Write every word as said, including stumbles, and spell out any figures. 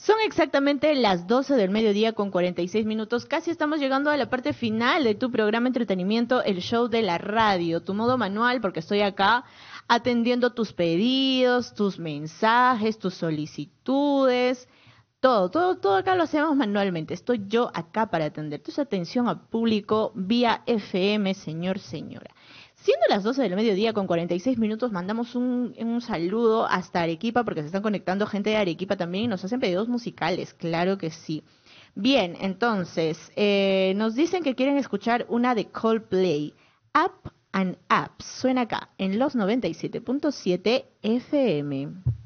Son exactamente las doce del mediodía con cuarenta y seis minutos. Casi estamos llegando a la parte final de tu programa entretenimiento, el show de la radio. Tu modo manual, porque estoy acá atendiendo tus pedidos, tus mensajes, tus solicitudes. Todo, todo, todo acá lo hacemos manualmente. Estoy yo acá para atender. Entonces, atención al público vía F M, señor, señora. Siendo las doce del mediodía con cuarenta y seis minutos, mandamos un, un saludo hasta Arequipa, porque se están conectando gente de Arequipa también y nos hacen pedidos musicales, claro que sí. Bien, entonces, eh, nos dicen que quieren escuchar una de Coldplay, Up and Up. Suena acá, en los noventa y siete punto siete F M.